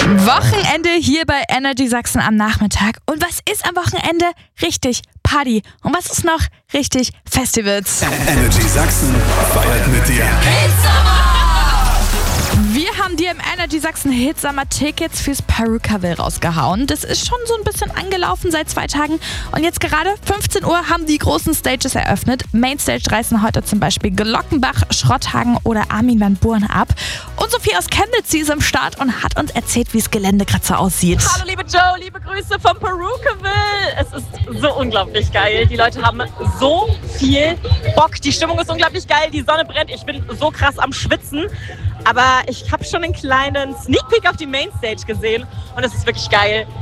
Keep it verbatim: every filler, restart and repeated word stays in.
Wochenende hier bei Energy Sachsen am Nachmittag. Und was ist am Wochenende? Richtig, Party. Und was ist noch? Richtig, Festivals. Energy Sachsen feiert mit dir. Wir haben dir im Energy Sachsen Hitsummer Tickets fürs Perukaville rausgehauen. Das ist schon so ein bisschen angelaufen seit zwei Tagen. Und jetzt gerade fünfzehn Uhr haben die großen Stages eröffnet. Mainstage reißen heute zum Beispiel Glockenbach, Schrotthagen oder Armin van Buuren ab. Und Sophie aus Chemnitz, sie ist am Start und hat uns erzählt, wie das Gelände gerade so aussieht. Hallo liebe Joe, liebe Grüße vom Perukaville. Es ist so unglaublich geil. Die Leute haben so viel Bock. Die Stimmung ist unglaublich geil. Die Sonne brennt. Ich bin so krass am Schwitzen. Aber ich habe schon einen kleinen Sneak Peek auf die Mainstage gesehen und es ist wirklich geil.